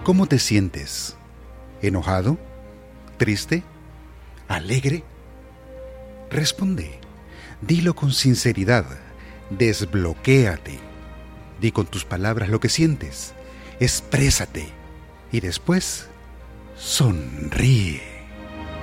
¿Cómo te sientes? ¿Enojado? ¿Triste? ¿Alegre? Responde. Dilo con sinceridad. Desbloquéate. Di con tus palabras lo que sientes. Exprésate. Y después, sonríe.